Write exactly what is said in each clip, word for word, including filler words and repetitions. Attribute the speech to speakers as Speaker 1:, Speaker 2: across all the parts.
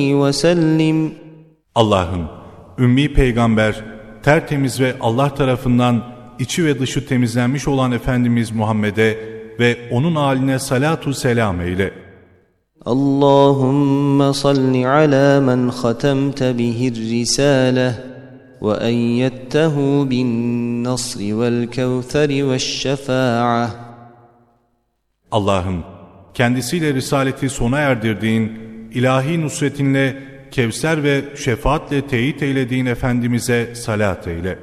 Speaker 1: وسلم.
Speaker 2: Allah'ım, ümmi peygamber, tertemiz ve Allah tarafından içi ve dışı temizlenmiş olan Efendimiz Muhammed'e ve onun âline salatu selam eyle.
Speaker 1: Allahümme salli ala men khatemte bihir risale ve eyyettehu bin nasri vel kevtheri ve şefa'a.
Speaker 2: Allah'ım, kendisiyle risaleti sona erdirdiğin, ilahi nusretinle, Kevser ve şefaatle teyit eylediğin Efendimiz'e salat eyle.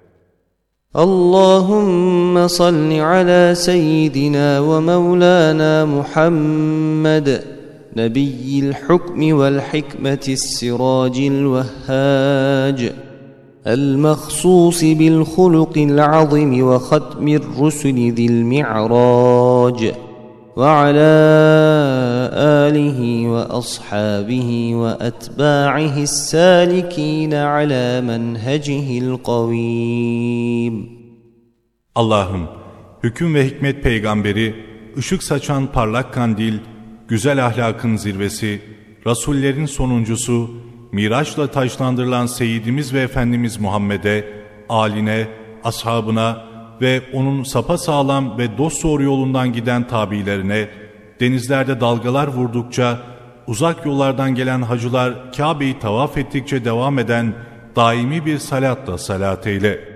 Speaker 1: Allahümme salli ala seyyidina ve mevlana Muhammed, nebiyyil hukmi vel hikmetis siracil vehhac, el-mehsus bil hulukil azim ve khatmir rusuli zil mi'rac, ve ala alihi ve ashabihi ve etba'ihi s-salikine ala menhecihil kavim.
Speaker 2: Allah'ım, hüküm ve hikmet peygamberi, ışık saçan parlak kandil, güzel ahlakın zirvesi, rasullerin sonuncusu, Miraç'la taçlandırılan Seyyidimiz ve Efendimiz Muhammed'e, âline, ashabına ve onun sapasağlam ve dosdoğru yolundan giden tabilerine, denizlerde dalgalar vurdukça, uzak yollardan gelen hacılar Kabe'yi tavaf ettikçe devam eden daimi bir salatla salat eyle.